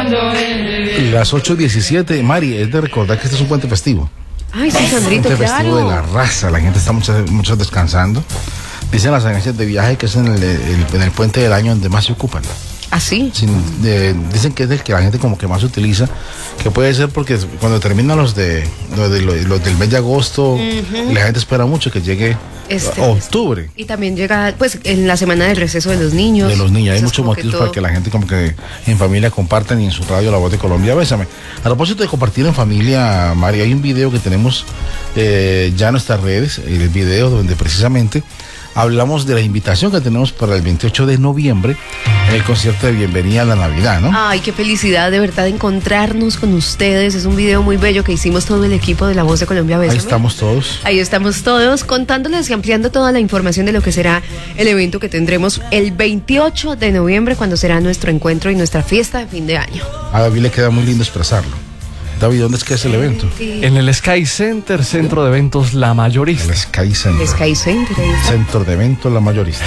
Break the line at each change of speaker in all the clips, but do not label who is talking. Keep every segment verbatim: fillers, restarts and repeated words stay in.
Las ocho diecisiete, Mari, es de recordar que este es un puente festivo.
Ay, sí, Sandrito,
puente
claro.
festivo de la raza, la gente está muchas, muchas descansando. Dicen las agencias de viaje que es en el, el, en el puente del año donde más se ocupan.
¿Ah, sí?
Sin, de, dicen que es el que la gente como que más utiliza, que puede ser porque cuando terminan los de los, de, los, los del mes de agosto, uh-huh. la gente espera mucho que llegue este, octubre.
Y también llega, pues, en la semana del receso de los niños.
De los niños, hay muchos motivos para que la gente como que en familia compartan y en su radio La Voz de Colombia. Bésame. A propósito de compartir en familia, María, hay un video que tenemos eh, ya en nuestras redes, el video donde precisamente hablamos de la invitación que tenemos para el veintiocho de noviembre en el concierto de bienvenida a la Navidad, ¿no?
Ay, qué felicidad de verdad encontrarnos con ustedes. Es un video muy bello que hicimos todo el equipo de La Voz de Colombia. Bésame.
Ahí estamos todos.
Ahí estamos todos contándoles y ampliando toda la información de lo que será el evento que tendremos el veintiocho de noviembre, cuando será nuestro encuentro y nuestra fiesta de fin de año.
A David le queda muy lindo expresarlo. David, ¿dónde es que es el evento?
Sí. En el Sky Center, Centro de Eventos La Mayorista.
El Sky Center.
El Sky Center.
Centro de Eventos La Mayorista.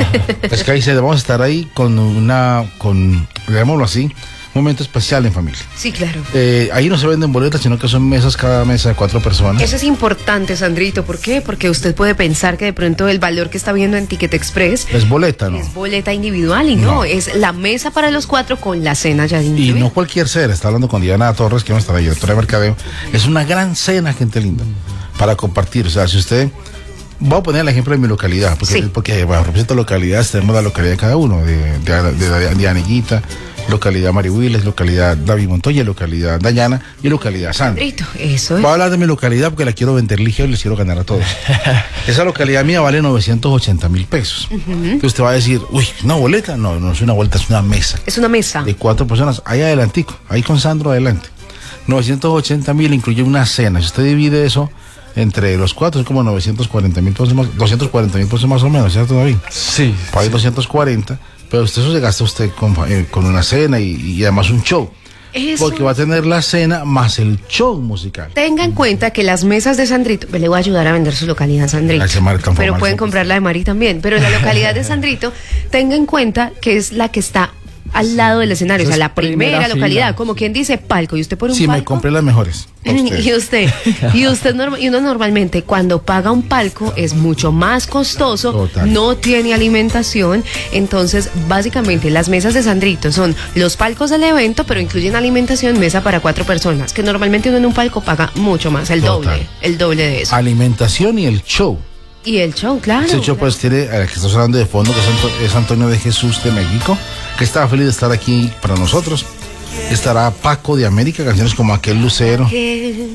Sky Center, vamos a estar ahí con una, con, digámoslo así, un momento especial en familia.
Sí, claro.
Eh, ahí no se venden boletas, sino que son mesas, cada mesa de cuatro personas.
Eso es importante, Sandrito. ¿Por qué? Porque usted puede pensar que de pronto el valor que está viendo en Ticket Express
es boleta, ¿no?
Es boleta individual y no, no, es la mesa para los cuatro con la cena ya
Y
individual.
no cualquier cena, está hablando con Diana Torres, que es nuestra directora de mercadeo. Es una gran cena, gente linda, para compartir. O sea, si usted... Voy a poner el ejemplo de mi localidad, porque, sí. porque bueno, represento localidades, tenemos la localidad de cada uno, de, de, de, de, de Anillita, localidad Marihuiles, localidad David Montoya, localidad Dayana y localidad Sandra.
Eso es.
Voy a hablar de mi localidad porque la quiero vender ligero y les quiero ganar a todos. Esa localidad mía vale novecientos ochenta mil pesos. Uh-huh. Entonces usted va a decir, uy, ¿una boleta? No, no es una boleta, es una mesa.
Es una mesa.
De cuatro personas, ahí adelantico, ahí con Sandro adelante. novecientos ochenta mil incluye una cena. Si usted divide eso entre los cuatro, es como novecientos cuarenta mil pesos más, doscientos cuarenta mil pesos más o menos, ¿cierto, David?
Sí.
Para ahí sí. doscientos cuarenta, pero usted eso se gasta usted con, eh, con una cena y, y además un show. Eso. Porque va a tener la cena más el show musical.
Tenga en cuenta que las mesas de Sandrito, le voy a ayudar a vender su localidad, Sandrito.
Mar,
pero
Mar,
pueden comprar la de Mari también. Pero la localidad de Sandrito, tenga en cuenta que es la que está al lado del escenario, o sea, la primera, primera localidad, fila. Como quien dice palco, y usted por un
sí,
palco.
Sí, me compré las mejores.
Usted. Y usted, y usted y uno normalmente cuando paga un palco es mucho más costoso, Total. No tiene alimentación, entonces básicamente las mesas de Sandrito son los palcos del evento, pero incluyen alimentación, mesa para cuatro personas, que normalmente uno en un palco paga mucho más, el Total. doble, el doble de eso.
Alimentación y el show.
Y el show, claro.
Ese show
claro.
pues tiene, el que está sonando de fondo, que es, Anto, es Antonio de Jesús de México, que está feliz de estar aquí para nosotros. Estará Paco de América, canciones como Aquel Lucero, eh,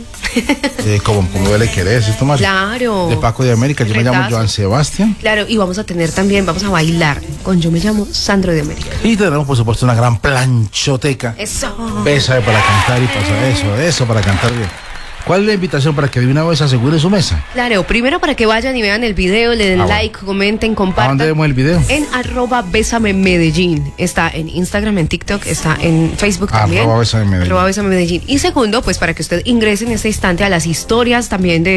como, como Duele Querer, ¿cierto, Mario?
Claro.
De Paco de América, yo Retazo. me llamo Joan Sebastián.
Claro, y vamos a tener también, vamos a bailar con Yo me llamo Sandro de América.
Y tenemos, por supuesto, una gran planchoteca.
Eso.
Besa para cantar y pasa eso, eso para cantar bien. ¿Cuál es la invitación para que de una vez asegure su mesa?
Claro, primero para que vayan y vean el video, le den ah, like, bueno. comenten, compartan.
¿A dónde vemos el video?
En arroba Bésame Medellín. Está en Instagram, en TikTok, está en Facebook también.
Arroba Bésame Medellín.
Arroba Bésame Medellín. Y segundo, pues para que usted ingrese en este instante a las historias también de